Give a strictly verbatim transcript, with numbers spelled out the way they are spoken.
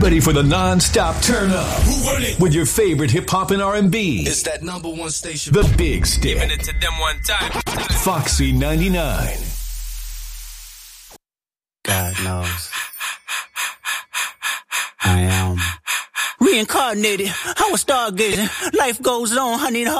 Ready for the non-stop turn up with your favorite hip-hop and R and B. It's that number one station. The Big Stick. Giving it to them one time. Foxy ninety-nine. God knows. I am reincarnated. I was stargazing. Life goes on. I need a